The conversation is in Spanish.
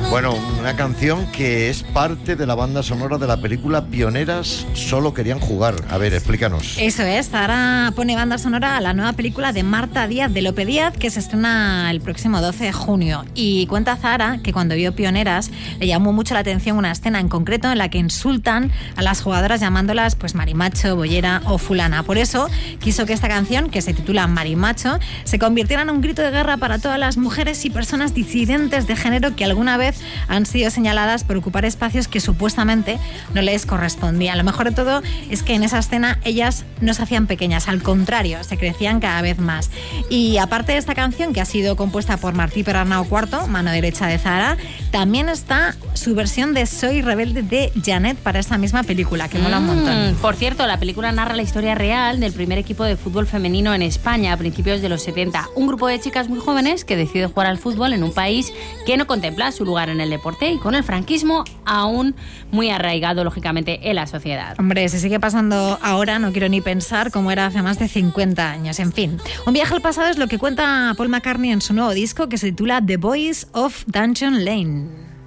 Bueno, una canción que es parte de la banda sonora de la película Pioneras, solo querían jugar. A ver, explícanos. Eso es, Zahara pone banda sonora a la nueva película de Marta Díaz de Lope Díaz, que se estrena el próximo 12 de junio. Y cuenta Zahara que cuando vio Pioneras le llamó mucho la atención una escena en concreto en la que insultan a las jugadoras llamándolas pues marimacho, bollera o fulana. Por eso quiso que esta canción, que se titula Marimacho, se convirtiera en un grito de guerra para todas las mujeres y personas disidentes de género que alguna vez han sido señaladas por ocupar espacios que supuestamente no les correspondían. Lo mejor de todo es que en esa escena ellas no se hacían pequeñas, al contrario, se crecían cada vez más. Y aparte de esta canción, que ha sido compuesta por Martí Perarnau IV, mano derecha de Zahara, también está su versión de Soy rebelde de Janet para esta misma película, que mola un montón. Por cierto, la película narra la historia real del primer equipo de fútbol femenino en España a principios de los 70. Un grupo de chicas muy jóvenes que decide jugar al fútbol en un país que no contempla su lugar en el deporte y con el franquismo aún muy arraigado, lógicamente, en la sociedad. Hombre, se sigue pasando ahora, no quiero ni pensar cómo era hace más de 50 años. En fin, un viaje al pasado es lo que cuenta Paul McCartney en su nuevo disco que se titula The Boys of Dungeon Lane.